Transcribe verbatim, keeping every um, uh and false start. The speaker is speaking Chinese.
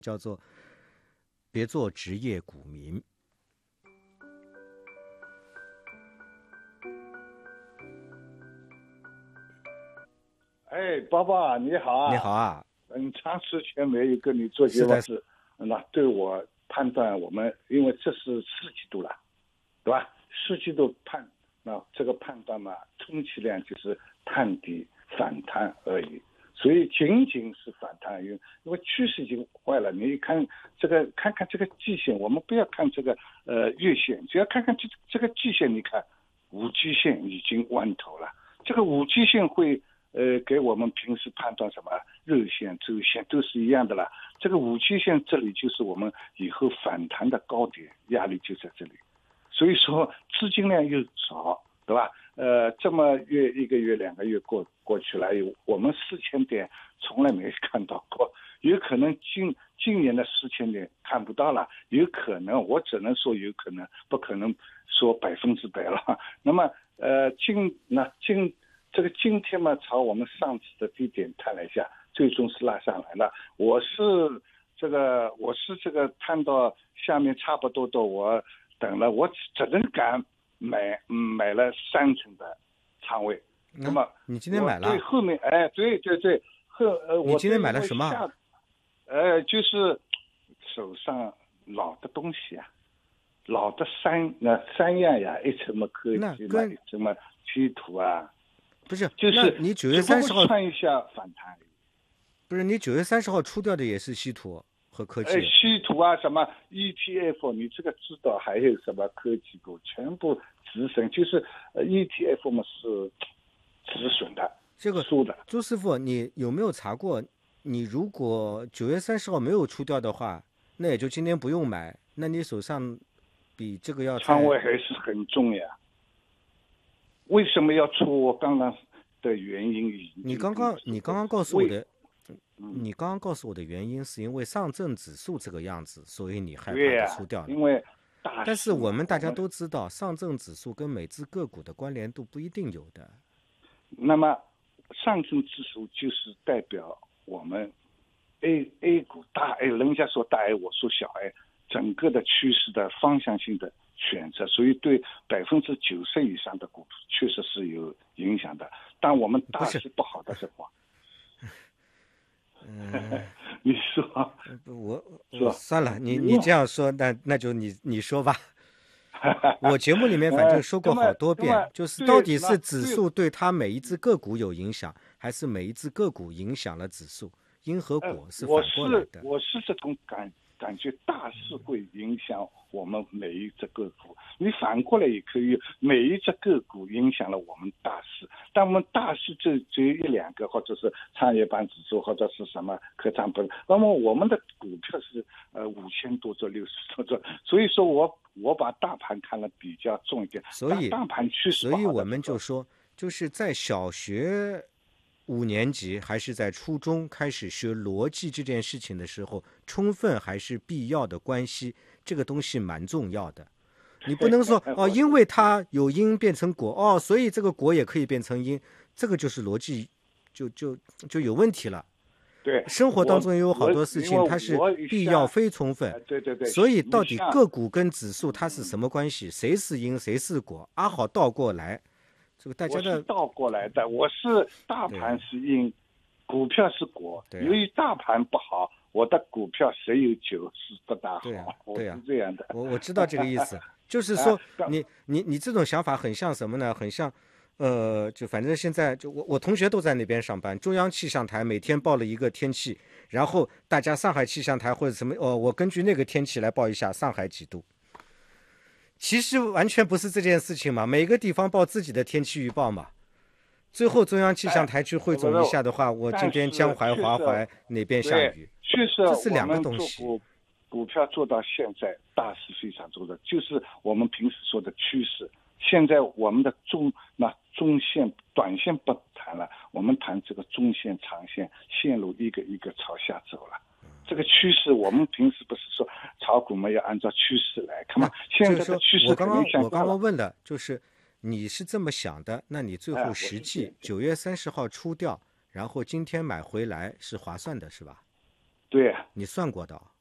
叫做别做职业股民。 哎，宝宝你好啊！ 你好啊！ 很长时间没有跟你做节目是，那对我判断，我们因为这是四季度了，对吧？四季度判，那这个判断嘛，充其量就是探底反弹而已。所以仅仅是反弹而已，因为趋势已经坏了。你看这个，看看这个季线，我们不要看这个呃月线，只要看看这这个季线，你看五季线已经弯头了。这个五季线会呃给我们平时判断什么日线、周线都是一样的了。这个五季线这里就是我们以后反弹的高点，压力就在这里。所以说资金量又少，对吧？呃，这么月一个月两个月过过去了，我们四千点从来没看到过，有可能今今年的四千点看不到了，有可能我只能说有可能，不可能说百分之百了。那么呃，今那今这个今天嘛，朝我们上次的低点探了一下，最终是拉上来了。我是这个我是这个探到下面差不多的，我等了，我只能敢。买买了三成的仓位，那么、 嗯、你今天买了？ 对，后面哎，对对对，后呃， 你今天买了什么？ 呃，就是手上老的东西啊，老的三那三样呀，一什么科技嘛，一什么稀土啊， 不是， 就是你九月三十号算一下反弹， 不是你九月三十号出掉的也是稀土。和科技， 呃，稀土啊，什么 E T F， 你这个知道？还有什么科技股，全部止损，就是呃 E T F 嘛是止损的， 这个输的。 朱师傅，你有没有查过？你如果九月三十号没有出掉的话，那也就今天不用买。那你手上比这个要仓位还是很重呀。为什么要出？我刚刚的原因已经你刚刚你刚刚告诉我的。你刚刚告诉我的原因是因为上证指数这个样子，所以你害怕的出掉了。 因为大， 但是我们大家都知道，上证指数跟每只个股的关联度不一定有的。 那么上证指数就是代表我们 A A 股大 A， 人家说大 A， 我说小 A， 整个的趋势的方向性的选择，所以对百分之九十以上的股确实是有影响的。但我们大势不好的时候。 嗯， 你说， 我我算了，你你这样说，那那就你你说吧。我节目里面反正说过好多遍，就是到底是指数对它每一只个股有影响，还是每一只个股影响了指数？因和果是反过来的。 我是我是这种感感觉，大势会影响我们每一只个股。你反过来也可以，每一只个股影响了我们大势。但我们大势就只有一两个，或者是创业板指数，或者是什么科创板。那么我们的股票是呃五千多只、六十多只，所以说我我把大盘看得比较重一点。 所以大盘趋势不好的时候， 所以我们就说，就是在小学五年级还是在初中开始学逻辑这件事情的时候，充分还是必要的关系，这个东西蛮重要的。你不能说哦，因为它有因变成果哦，所以这个果也可以变成因，这个就是逻辑就就就有问题了。 对， 生活当中也有好多事情它是必要非充分。 对对对。 所以到底个股跟指数它是什么关系？谁是因谁是果？阿好倒过来。这个大家的我是倒过来的，我是大盘是因，股票是果。由于大盘不好，我的股票谁有酒是不大好。 对啊，对啊， 我是这样的。 我我知道这个意思，就是说你你你这种想法很像什么呢？很像，呃，就反正现在就我我同学都在那边上班，中央气象台每天报了一个天气，然后大家上海气象台或者什么哦，我根据那个天气来报一下上海几度。其实完全不是这件事情嘛，每个地方报自己的天气预报嘛。最后中央气象台去汇总一下的话，哎、我这边江淮、华怀哪边下雨， 确实这是两个东西。 股股票做到现在，大势非常重要，就是我们平时说的趋势。现在我们的中那中线、短线不谈了，我们谈这个中线、长线线路一个一个朝下走了。这个趋势，我们平时不是说炒股嘛，要按照趋势来看嘛。现在的趋势我刚刚我刚刚问的就是你是这么想的，那你最后实际九月三十号出掉，然后今天买回来是划算的，是吧？ 对呀， 你算过的？